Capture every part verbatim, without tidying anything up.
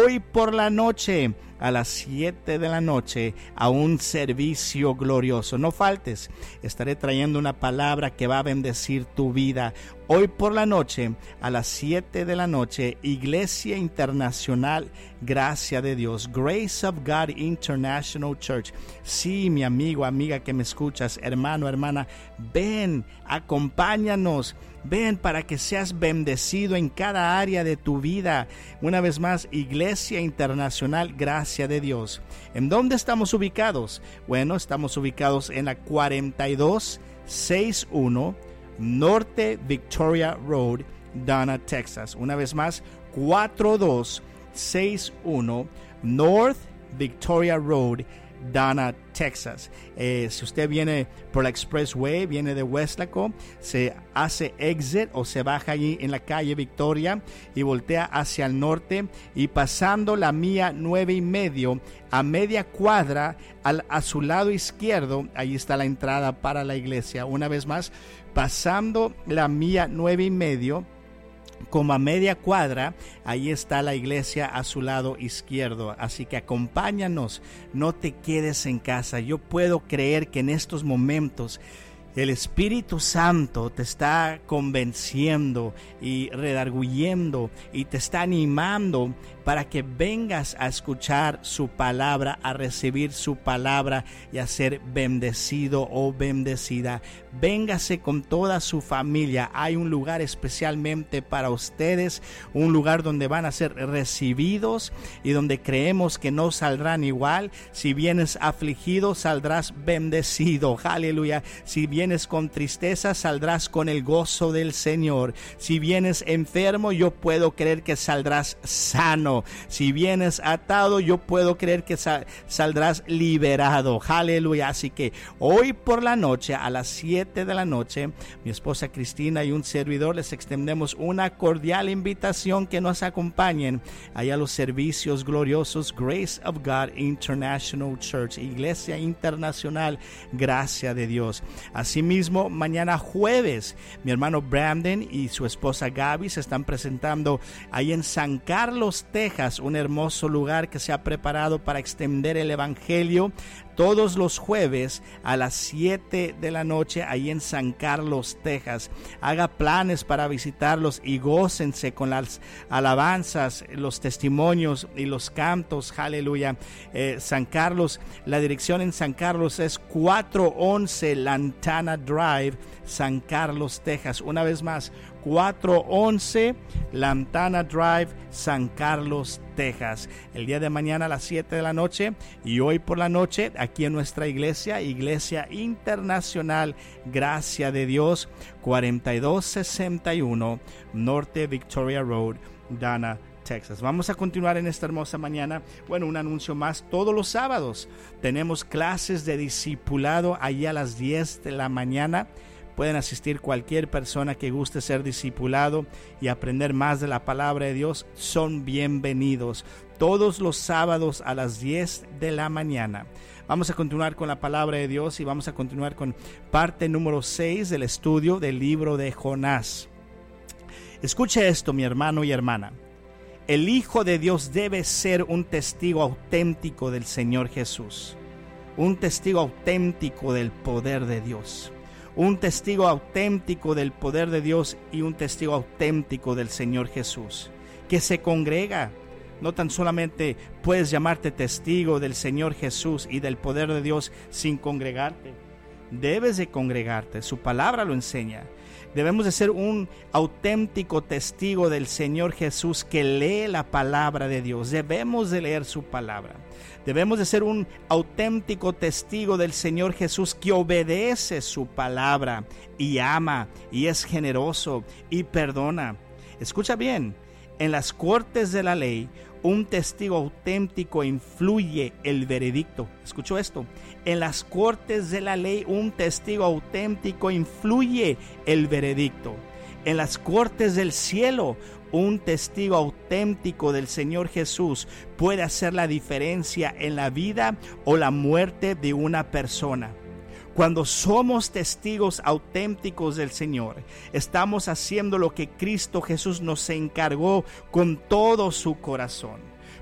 hoy por la noche a las siete de la noche a un servicio glorioso. No faltes, estaré trayendo una palabra que va a bendecir tu vida. Hoy por la noche a las siete de la noche, Iglesia Internacional Gracia de Dios, Grace of God International Church. Sí, mi amigo, amiga que me escuchas, hermano, hermana, ven, acompáñanos. Ven para que seas bendecido en cada área de tu vida. Una vez más, Iglesia Internacional Gracia de Dios. ¿En dónde estamos ubicados? Bueno, estamos ubicados en la cuarenta y dos sesenta y uno Norte Victoria Road, Donna, Texas. Una vez más, cuarenta y dos sesenta y uno North Victoria Road, Donna, Texas. Eh, si usted viene por la Expressway, viene de Westlaco, se hace exit o se baja allí en la calle Victoria y voltea hacia el norte y pasando la mía nueve y medio a media cuadra al, a su lado izquierdo, ahí está la entrada para la iglesia. Una vez más, pasando la mía nueve y medio, como a media cuadra, ahí está la iglesia a su lado izquierdo. Así que acompáñanos, no te quedes en casa. Yo puedo creer que en estos momentos el Espíritu Santo te está convenciendo y redarguyendo y te está animando para que vengas a escuchar su palabra, a recibir su palabra y a ser bendecido o bendecida. Véngase con toda su familia. Hay un lugar especialmente para ustedes, un lugar donde van a ser recibidos y donde creemos que no saldrán igual. Si vienes afligido, saldrás bendecido. Aleluya. Si vienes con tristeza, saldrás con el gozo del Señor. Si vienes enfermo, yo puedo creer que saldrás sano. Si vienes atado, yo puedo creer que sal- saldrás liberado. Aleluya. Así que hoy por la noche, a las siete de la noche, mi esposa Cristina y un servidor les extendemos una cordial invitación que nos acompañen allá a los servicios gloriosos Grace of God International Church, Iglesia Internacional Gracia de Dios. Asimismo, mañana jueves, mi hermano Brandon y su esposa Gaby se están presentando ahí en San Carlos, Texas, un hermoso lugar que se ha preparado para extender el evangelio todos los jueves a las siete de la noche ahí en San Carlos, Texas. Haga planes para visitarlos y gócense con las alabanzas, los testimonios y los cantos. Aleluya. Eh, San Carlos, la dirección en San Carlos es cuatrocientos once Lantana Drive, San Carlos, Texas. Una vez más, cuatrocientos once Lantana Drive, San Carlos, Texas. El día de mañana a las siete de la noche y hoy por la noche aquí en nuestra iglesia, Iglesia Internacional Gracia de Dios, cuarenta y dos sesenta y uno Norte Victoria Road, Donna, Texas. Vamos a continuar en esta hermosa mañana. Bueno, un anuncio más. Todos los sábados tenemos clases de discipulado allí a las diez de la mañana. Pueden asistir cualquier persona que guste ser discipulado y aprender más de la palabra de Dios. Son bienvenidos todos los sábados a las diez de la mañana. Vamos a continuar con la palabra de Dios y vamos a continuar con parte número seis del estudio del libro de Jonás. Escuche esto, mi hermano y hermana. El Hijo de Dios debe ser un testigo auténtico del Señor Jesús, un testigo auténtico del poder de Dios. Un testigo auténtico del poder de Dios y un testigo auténtico del Señor Jesús, que se congrega. No tan solamente puedes llamarte testigo del Señor Jesús y del poder de Dios sin congregarte. Debes de congregarte, su palabra lo enseña. Debemos de ser un auténtico testigo del Señor Jesús que lee la palabra de Dios. Debemos de leer su palabra. Debemos de ser un auténtico testigo del Señor Jesús que obedece su palabra y ama y es generoso y perdona. Escucha bien, en las cortes de la ley, un testigo auténtico influye el veredicto. Escucho esto. En las cortes de la ley, un testigo auténtico influye el veredicto. En las cortes del cielo, un testigo auténtico del Señor Jesús puede hacer la diferencia en la vida o la muerte de una persona. Cuando somos testigos auténticos del Señor, estamos haciendo lo que Cristo Jesús nos encargó con todo su corazón.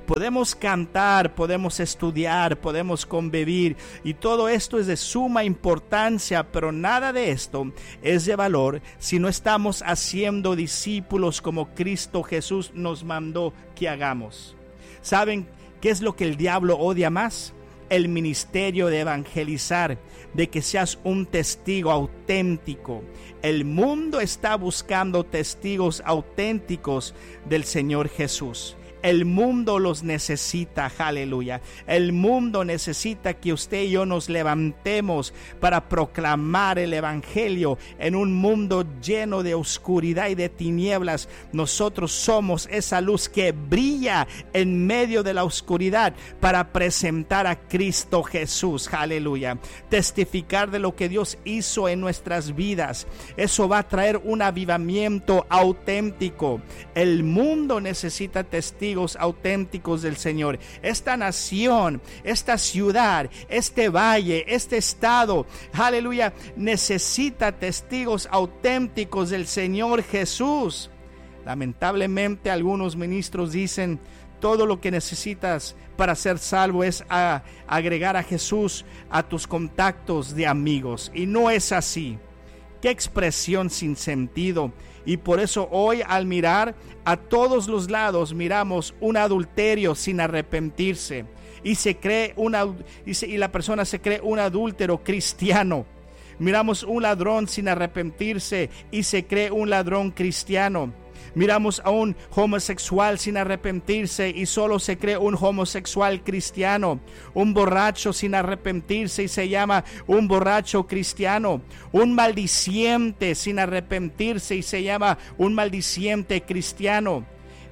Podemos cantar, podemos estudiar, podemos convivir y todo esto es de suma importancia, pero nada de esto es de valor si no estamos haciendo discípulos como Cristo Jesús nos mandó que hagamos. ¿Saben qué es lo que el diablo odia más? El ministerio de evangelizar, de que seas un testigo auténtico. El mundo está buscando testigos auténticos del Señor Jesús. El mundo los necesita, aleluya. El mundo necesita que usted y yo nos levantemos para proclamar el evangelio en un mundo lleno de oscuridad y de tinieblas. Nosotros somos esa luz que brilla en medio de la oscuridad para presentar a Cristo Jesús, aleluya. Testificar de lo que Dios hizo en nuestras vidas. Eso va a traer un avivamiento auténtico. El mundo necesita testigos auténticos del Señor. Esta nación, esta ciudad, este valle, este estado, aleluya, necesita testigos auténticos del Señor Jesús. Lamentablemente algunos ministros dicen: todo lo que necesitas para ser salvo es a, agregar a Jesús a tus contactos de amigos, y no es así. Qué expresión sin sentido. Y por eso hoy, al mirar a todos los lados, miramos un adulterio sin arrepentirse, y se cree una y, se, y la persona se cree un adúltero cristiano. Miramos un ladrón sin arrepentirse y se cree un ladrón cristiano. Miramos a un homosexual sin arrepentirse y solo se cree un homosexual cristiano. Un borracho sin arrepentirse y se llama un borracho cristiano. Un maldiciente sin arrepentirse y se llama un maldiciente cristiano.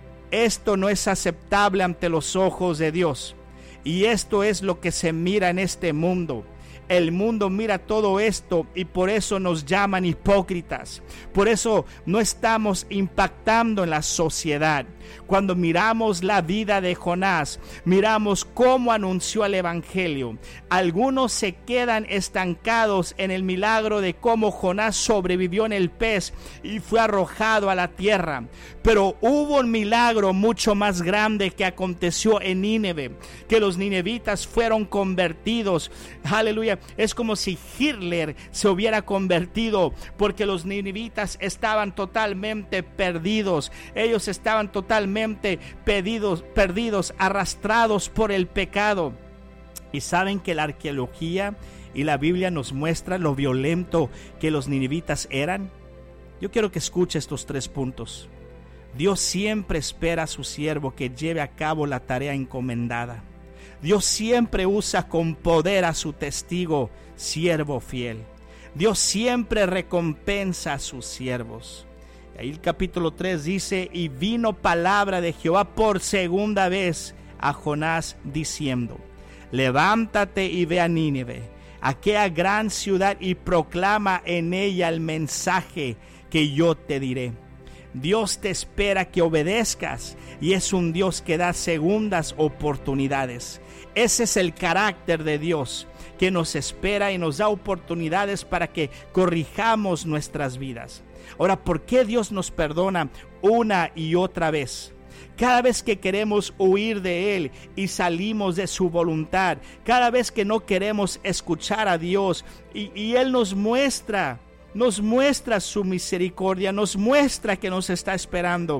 Esto no es aceptable ante los ojos de Dios. Y esto es lo que se mira en este mundo. El mundo mira todo esto y por eso nos llaman hipócritas. Por eso no estamos impactando en la sociedad. Cuando miramos la vida de Jonás, miramos cómo anunció el evangelio. Algunos se quedan estancados en el milagro de cómo Jonás sobrevivió en el pez y fue arrojado a la tierra. Pero hubo un milagro mucho más grande que aconteció en Nínive, que los ninevitas fueron convertidos. Aleluya. Es como si Hitler se hubiera convertido, porque los ninevitas estaban totalmente perdidos. Ellos estaban totalmente perdidos, perdidos, arrastrados por el pecado. Y saben que la arqueología y la Biblia nos muestra lo violento que los ninevitas eran. Yo quiero que escuche estos tres puntos. Dios siempre espera a su siervo que lleve a cabo la tarea encomendada. Dios siempre usa con poder a su testigo, siervo fiel. Dios siempre recompensa a sus siervos. Y ahí el capítulo tres dice: y vino palabra de Jehová por segunda vez a Jonás diciendo: levántate y ve a Nínive, aquella gran ciudad, y proclama en ella el mensaje que yo te diré. Dios te espera que obedezcas, y es un Dios que da segundas oportunidades. Ese es el carácter de Dios, que nos espera y nos da oportunidades para que corrijamos nuestras vidas. Ahora, ¿por qué Dios nos perdona una y otra vez? Cada vez que queremos huir de Él y salimos de su voluntad, cada vez que no queremos escuchar a Dios y, y Él nos muestra, nos muestra su misericordia, nos muestra que nos está esperando,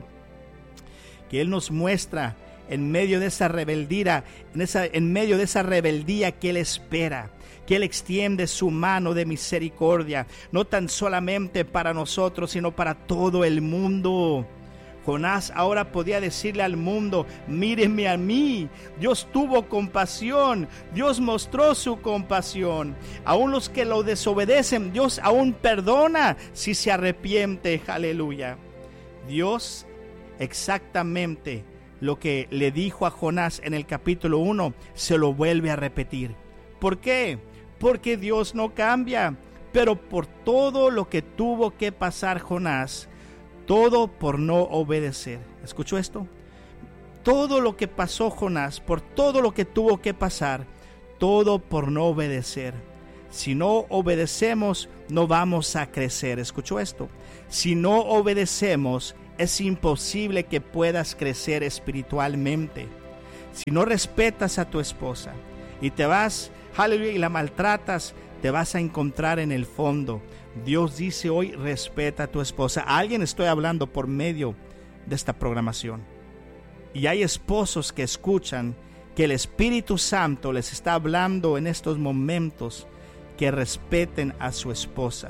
que Él nos muestra en medio de esa rebeldía, en, esa, en medio de esa rebeldía que Él espera, que Él extiende su mano de misericordia, no tan solamente para nosotros, sino para todo el mundo. Jonás ahora podía decirle al mundo: mírenme a mí. Dios tuvo compasión, Dios mostró su compasión. Aún los que lo desobedecen, Dios aún perdona si se arrepiente. Aleluya. Dios exactamente lo que le dijo a Jonás en el capítulo uno, se lo vuelve a repetir. ¿Por qué? Porque Dios no cambia. Pero por todo lo que tuvo que pasar Jonás, todo por no obedecer. ¿Escuchó esto? Todo lo que pasó Jonás, por todo lo que tuvo que pasar, todo por no obedecer. Si no obedecemos, no vamos a crecer. ¿Escuchó esto? Si no obedecemos, es imposible que puedas crecer espiritualmente. Si no respetas a tu esposa y te vas, aleluya, y la maltratas, te vas a encontrar en el fondo. Dios dice hoy, respeta a tu esposa. A alguien estoy hablando por medio de esta programación. Y hay esposos que escuchan que el Espíritu Santo les está hablando en estos momentos que respeten a su esposa.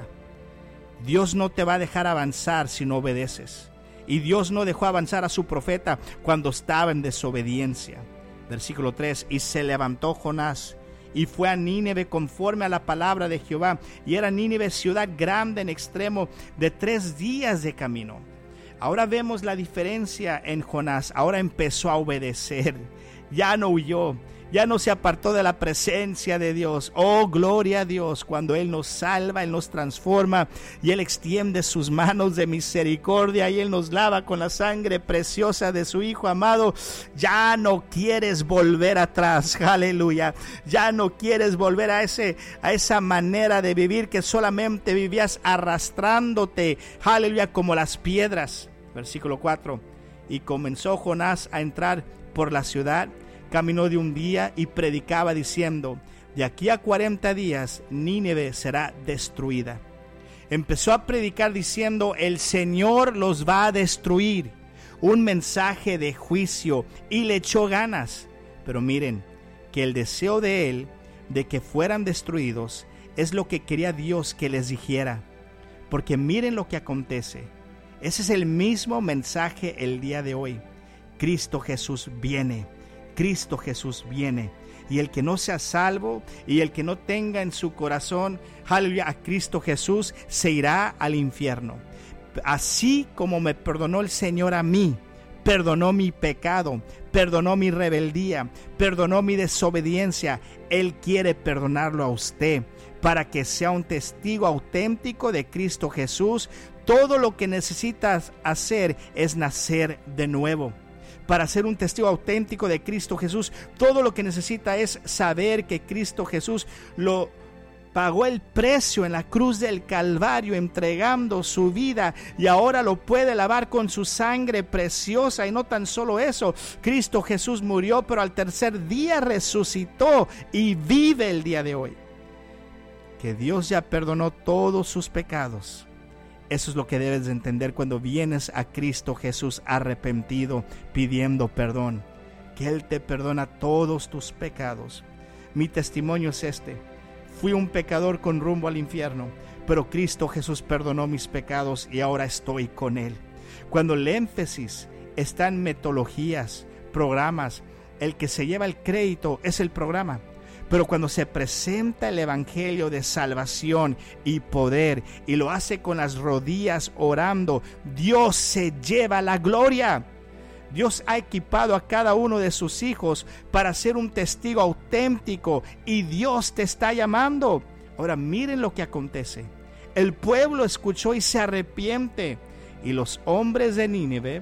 Dios no te va a dejar avanzar si no obedeces. Y Dios no dejó avanzar a su profeta cuando estaba en desobediencia. Versículo tres, y se levantó Jonás y fue a Nínive conforme a la palabra de Jehová. Y era Nínive ciudad grande en extremo, de tres días de camino. Ahora vemos la diferencia en Jonás. Ahora empezó a obedecer. Ya no huyó. Ya no se apartó de la presencia de Dios. Oh, gloria a Dios, cuando Él nos salva, Él nos transforma y Él extiende sus manos de misericordia y Él nos lava con la sangre preciosa de su Hijo amado. Ya no quieres volver atrás, aleluya. Ya no quieres volver a, ese, a esa manera de vivir que solamente vivías arrastrándote, aleluya, como las piedras. Versículo cuatro, y comenzó Jonás a entrar por la ciudad. Caminó de un día y predicaba diciendo, de aquí a cuarenta días Nínive será destruida. Empezó a predicar diciendo, el Señor los va a destruir. Un mensaje de juicio, y le echó ganas. Pero miren, que el deseo de él, de que fueran destruidos, es lo que quería Dios que les dijera. Porque miren lo que acontece. Ese es el mismo mensaje el día de hoy. Cristo Jesús viene. Cristo Jesús viene, y el que no sea salvo y el que no tenga en su corazón, aleluya, a Cristo Jesús, se irá al infierno. Así como me perdonó el Señor a mí, perdonó mi pecado, perdonó mi rebeldía, perdonó mi desobediencia, Él quiere perdonarlo a usted para que sea un testigo auténtico de Cristo Jesús. Todo lo que necesitas hacer es nacer de nuevo. Para ser un testigo auténtico de Cristo Jesús, todo lo que necesita es saber que Cristo Jesús lo pagó el precio en la cruz del Calvario, entregando su vida, y ahora lo puede lavar con su sangre preciosa. Y no tan solo eso, Cristo Jesús murió, pero al tercer día resucitó y vive el día de hoy. Que Dios ya perdonó todos sus pecados. Eso es lo que debes de entender cuando vienes a Cristo Jesús arrepentido, pidiendo perdón. Que Él te perdona todos tus pecados. Mi testimonio es este. Fui un pecador con rumbo al infierno, pero Cristo Jesús perdonó mis pecados y ahora estoy con Él. Cuando el énfasis está en metodologías, programas, el que se lleva el crédito es el programa. Pero cuando se presenta el evangelio de salvación y poder, y lo hace con las rodillas orando, Dios se lleva la gloria. Dios ha equipado a cada uno de sus hijos para ser un testigo auténtico, y Dios te está llamando. Ahora miren lo que acontece. El pueblo escuchó y se arrepiente, y los hombres de Nínive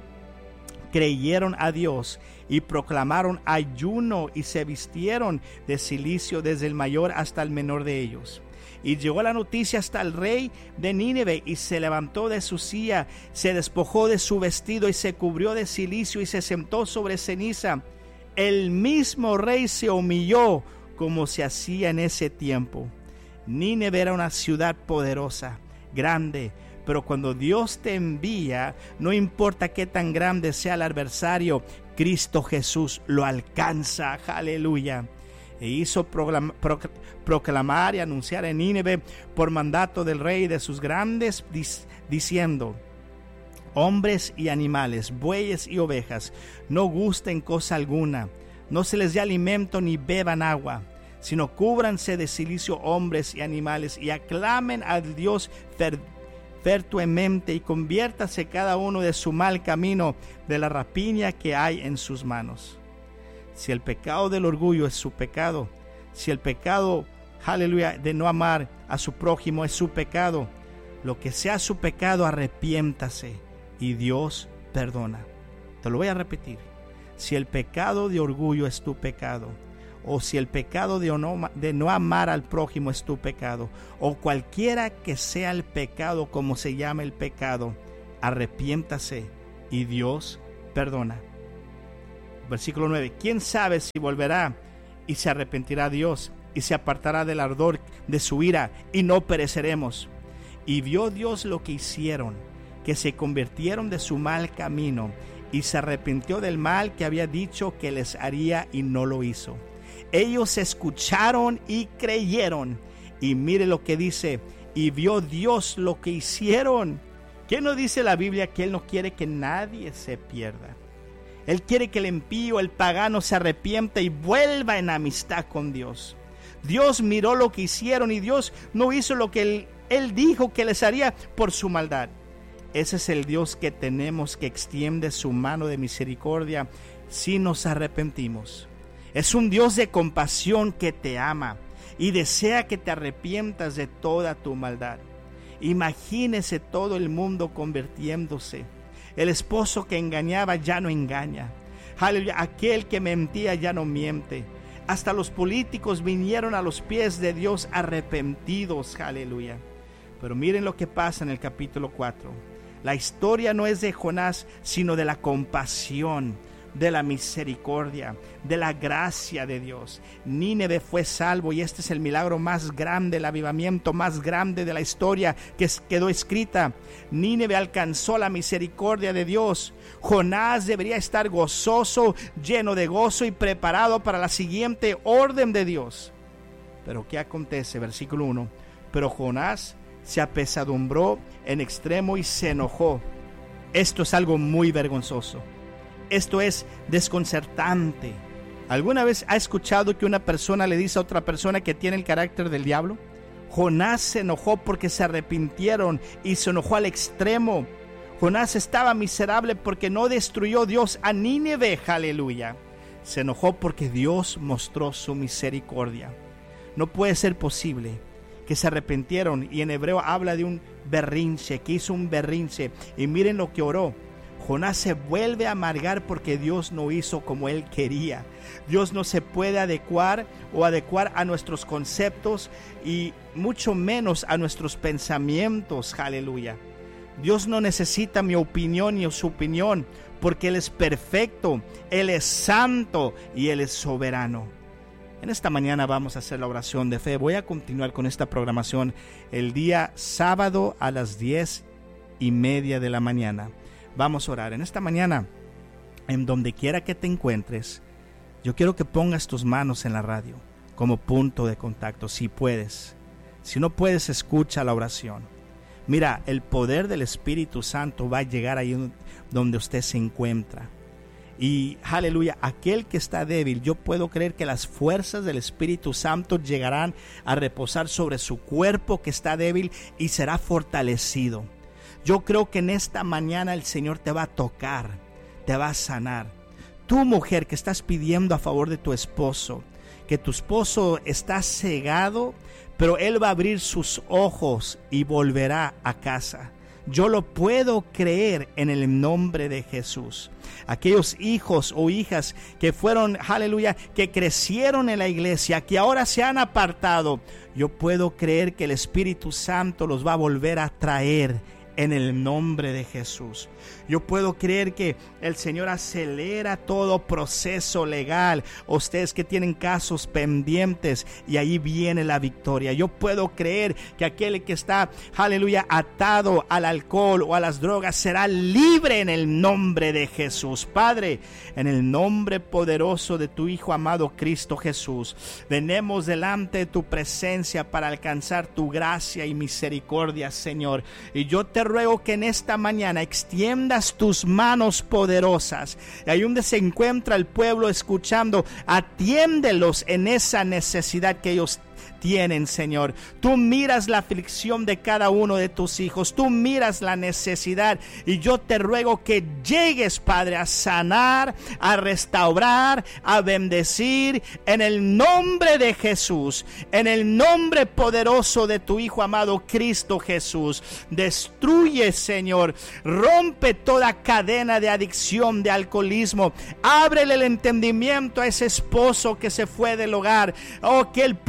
creyeron a Dios y proclamaron ayuno y se vistieron de cilicio desde el mayor hasta el menor de ellos. Y llegó la noticia hasta el rey de Nínive, y se levantó de su silla, se despojó de su vestido y se cubrió de cilicio y se sentó sobre ceniza. El mismo rey se humilló como se hacía en ese tiempo. Nínive era una ciudad poderosa, grande, pero cuando Dios te envía, no importa qué tan grande sea el adversario, Cristo Jesús lo alcanza, aleluya. E hizo proclamar, proclamar y anunciar en Nínive por mandato del rey de sus grandes, diciendo: hombres y animales, bueyes y ovejas, no gusten cosa alguna, no se les dé alimento ni beban agua, sino cúbranse de cilicio hombres y animales, y aclamen al Dios ferviente perpetuamente, y conviértase cada uno de su mal camino, de la rapiña que hay en sus manos. Si el pecado del orgullo es su pecado, si el pecado, aleluya, de no amar a su prójimo es su pecado, lo que sea su pecado, arrepiéntase y Dios perdona. Te lo voy a repetir. Si el pecado de orgullo es tu pecado, o si el pecado de no, de no amar al prójimo es tu pecado, o cualquiera que sea el pecado, como se llama el pecado, arrepiéntase y Dios perdona. Versículo nueve. ¿Quién sabe si volverá y se arrepentirá Dios y se apartará del ardor de su ira y no pereceremos? Y vio Dios lo que hicieron, que se convirtieron de su mal camino y se arrepintió del mal que había dicho que les haría y no lo hizo. Ellos escucharon y creyeron. Y mire lo que dice: y vio Dios lo que hicieron. ¿Qué no dice la Biblia? Que Él no quiere que nadie se pierda. Él quiere que el impío, el pagano, se arrepienta y vuelva en amistad con Dios. Dios miró lo que hicieron y Dios no hizo lo que Él, él dijo que les haría por su maldad. Ese es el Dios que tenemos, que extiende su mano de misericordia si nos arrepentimos. Es un Dios de compasión que te ama y desea que te arrepientas de toda tu maldad. Imagínese todo el mundo convirtiéndose. El esposo que engañaba ya no engaña. Aleluya. Aquel que mentía ya no miente. Hasta los políticos vinieron a los pies de Dios arrepentidos. Aleluya. Pero miren lo que pasa en el capítulo cuatro. La historia no es de Jonás, sino de la compasión, de la misericordia, de la gracia de Dios. Nínive fue salvo y este es el milagro más grande, el avivamiento más grande de la historia que quedó escrita. Nínive alcanzó la misericordia de Dios. Jonás debería estar gozoso, lleno de gozo y preparado para la siguiente orden de Dios. Pero ¿qué acontece? Versículo uno. Pero Jonás se apesadumbró en extremo y se enojó. Esto es algo muy vergonzoso. Esto es desconcertante. ¿Alguna vez ha escuchado que una persona le dice a otra persona que tiene el carácter del diablo? Jonás se enojó porque se arrepintieron y se enojó al extremo. Jonás estaba miserable porque no destruyó Dios a Nínive. Aleluya. Se enojó porque Dios mostró su misericordia. No puede ser posible que se arrepintieron, y en hebreo habla de un berrinche, que hizo un berrinche. Y miren lo que oró. Jonás se vuelve a amargar porque Dios no hizo como él quería. Dios no se puede adecuar o adecuar a nuestros conceptos y mucho menos a nuestros pensamientos. Aleluya. Dios no necesita mi opinión ni su opinión, porque Él es perfecto, Él es santo y Él es soberano. En esta mañana vamos a hacer la oración de fe. Voy a continuar con esta programación el día sábado a las diez y media de la mañana. Vamos a orar. En esta mañana, en donde quiera que te encuentres, yo quiero que pongas tus manos en la radio como punto de contacto, si puedes. Si no puedes, escucha la oración. Mira, el poder del Espíritu Santo va a llegar ahí donde usted se encuentra. Y aleluya, aquel que está débil, yo puedo creer que las fuerzas del Espíritu Santo llegarán a reposar sobre su cuerpo que está débil y será fortalecido. Yo creo que en esta mañana el Señor te va a tocar, te va a sanar. Tú, mujer, que estás pidiendo a favor de tu esposo, que tu esposo está cegado, pero él va a abrir sus ojos y volverá a casa. Yo lo puedo creer en el nombre de Jesús. Aquellos hijos o hijas que fueron, aleluya, que crecieron en la iglesia, que ahora se han apartado, yo puedo creer que el Espíritu Santo los va a volver a traer en el nombre de Jesús. Yo puedo creer que el Señor acelera todo proceso legal. Ustedes que tienen casos pendientes, y ahí viene la victoria. Yo puedo creer que aquel que está, aleluya, atado al alcohol o a las drogas será libre en el nombre de Jesús. Padre, en el nombre poderoso de tu Hijo amado Cristo Jesús, venimos delante de tu presencia para alcanzar tu gracia y misericordia, Señor. Y yo te ruego que en esta mañana extiendas tus manos poderosas. Y ahí donde se encuentra el pueblo escuchando, atiéndelos en esa necesidad que ellos tienen, Señor. Tú miras la aflicción de cada uno de tus hijos, tú miras la necesidad, y yo te ruego que llegues, Padre, a sanar, a restaurar, a bendecir en el nombre de Jesús, en el nombre poderoso de tu Hijo amado Cristo Jesús. Destruye, Señor, rompe toda cadena de adicción, de alcoholismo. Ábrele el entendimiento a ese esposo que se fue del hogar, oh, que él pueda descansar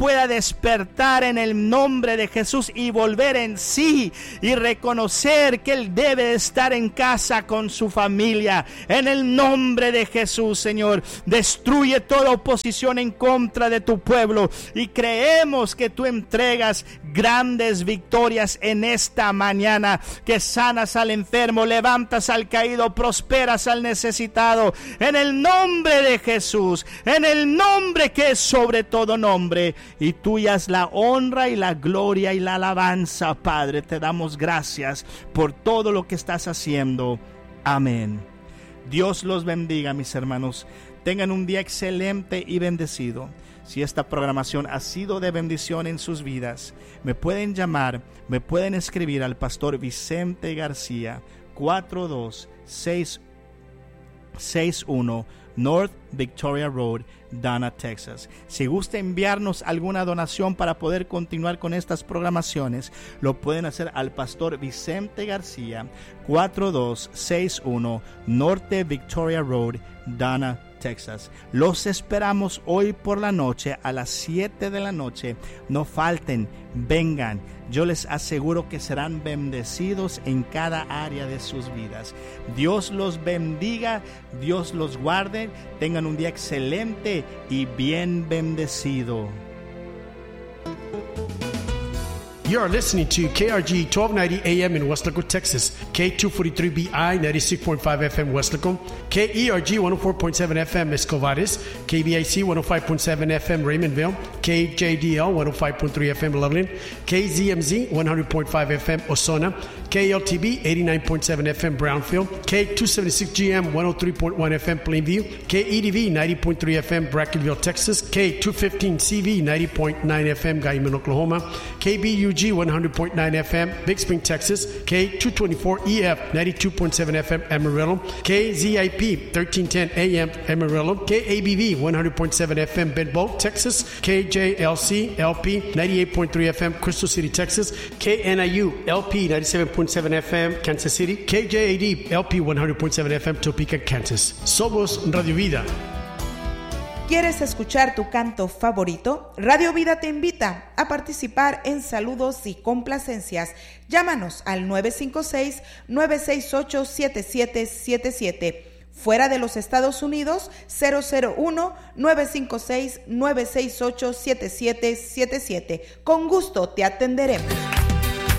despertar en el nombre de Jesús y volver en sí y reconocer que Él debe estar en casa con su familia. En el nombre de Jesús, Señor, destruye toda oposición en contra de tu pueblo y creemos que tú entregas grandes victorias en esta mañana, que sanas al enfermo, levantas al caído, prosperas al necesitado. En el nombre de Jesús, en el nombre que es sobre todo nombre, y tuyas la honra y la gloria y la alabanza, Padre. Te damos gracias por todo lo que estás haciendo. Amén. Dios los bendiga, mis hermanos. Tengan un día excelente y bendecido. Si esta programación ha sido de bendición en sus vidas, me pueden llamar, me pueden escribir al pastor Vicente García, cuatro dos seis uno North Victoria Road, Dana, Texas. Si gusta enviarnos alguna donación para poder continuar con estas programaciones, lo pueden hacer al pastor Vicente García, cuatro dos seis uno Norte Victoria Road, Dana, Texas. Los esperamos hoy por la noche a las siete de la noche. No falten, vengan. Yo les aseguro que serán bendecidos en cada área de sus vidas. Dios los bendiga, Dios los guarde. Tengan un día excelente y bien bendecido. You are listening to K R G twelve ninety A M in Weslaco, Texas, K two forty-three B I ninety-six point five F M Weslaco, K E R G one oh four point seven F M Escovares, K B I C one oh five point seven F M Raymondville, K J D L one oh five point three F M Loveland, K Z M Z one hundred point five F M Osona, K L T B eighty-nine point seven F M Brownfield, K two seventy-six G M one oh three point one F M Plainview, K E D V ninety point three F M Brackenville, Texas, K two fifteen C V ninety point nine F M Guyman, Oklahoma, K B U G one hundred point nine F M Big Spring, Texas, K two twenty-four E F ninety-two point seven F M Amarillo, K Z I P thirteen ten A M Amarillo, K A B V one hundred point seven F M Bedboe, Texas, K J L C L P ninety-eight point three F M Crystal City, Texas, K N I U L P ninety-seven point seven F M Kansas City, K J A D L P one hundred point seven F M Topeka, Kansas. Somos Radio Vida. ¿Quieres escuchar tu canto favorito? Radio Vida te invita a participar en saludos y complacencias. Llámanos al nueve cinco seis, nueve seis ocho, siete siete siete siete. Fuera de los Estados Unidos, cero cero uno, nueve cinco seis, nueve seis ocho, siete siete siete siete. Con gusto te atenderemos.